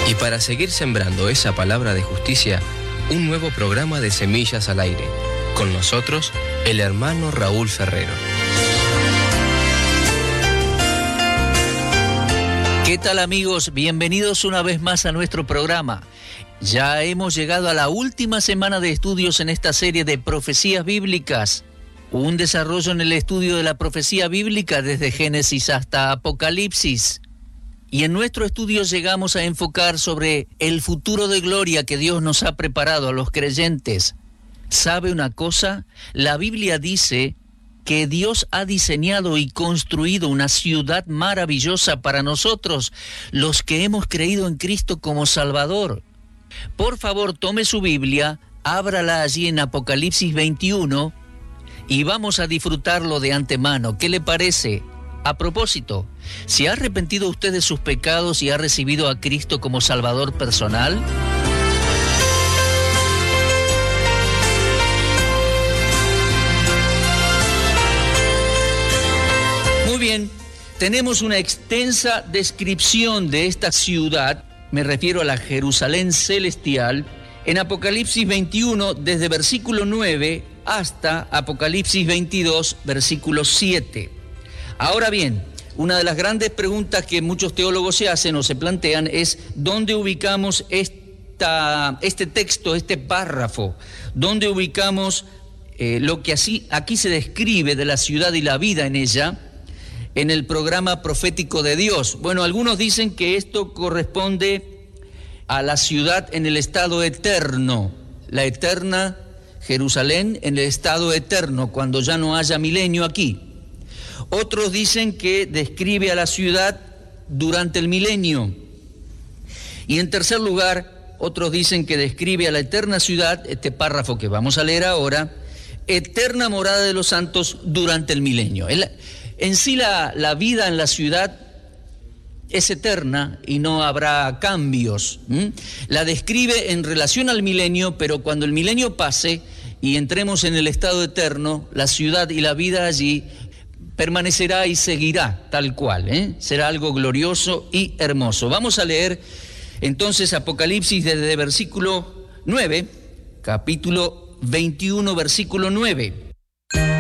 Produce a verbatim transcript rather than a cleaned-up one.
Y para seguir sembrando esa palabra de justicia, un nuevo programa de Semillas al Aire. Con nosotros, el hermano Raúl Ferrero. ¿Qué tal, amigos? Bienvenidos una vez más a nuestro programa. Ya hemos llegado a la última semana de estudios en esta serie de profecías bíblicas. Un desarrollo en el estudio de la profecía bíblica desde Génesis hasta Apocalipsis. Y en nuestro estudio llegamos a enfocar sobre el futuro de gloria que Dios nos ha preparado a los creyentes. ¿Sabe una cosa? La Biblia dice que Dios ha diseñado y construido una ciudad maravillosa para nosotros, los que hemos creído en Cristo como Salvador. Por favor, tome su Biblia, ábrala allí en Apocalipsis veintiuno y vamos a disfrutarlo de antemano. ¿Qué le parece? A propósito, ¿se ha arrepentido usted de sus pecados y ha recibido a Cristo como Salvador personal? Muy bien, tenemos una extensa descripción de esta ciudad, me refiero a la Jerusalén celestial, en Apocalipsis veintiuno, desde versículo nueve hasta Apocalipsis veintidós, versículo siete. Ahora bien, una de las grandes preguntas que muchos teólogos se hacen o se plantean es ¿dónde ubicamos esta, este texto, este párrafo? ¿Dónde ubicamos eh, lo que así, aquí se describe de la ciudad y la vida en ella en el programa profético de Dios? Bueno, algunos dicen que esto corresponde a la ciudad en el estado eterno, la eterna Jerusalén en el estado eterno, cuando ya no haya milenio aquí. Otros dicen que describe a la ciudad durante el milenio. Y en tercer lugar, otros dicen que describe a la eterna ciudad, este párrafo que vamos a leer ahora, eterna morada de los santos durante el milenio. El, en sí la, la vida en la ciudad es eterna y no habrá cambios. ¿Mm? La describe en relación al milenio, pero cuando el milenio pase y entremos en el estado eterno, la ciudad y la vida allí permanecerá y seguirá tal cual, ¿eh? Será algo glorioso y hermoso. Vamos a leer entonces Apocalipsis desde versículo nueve, capítulo veintiuno, versículo nueve.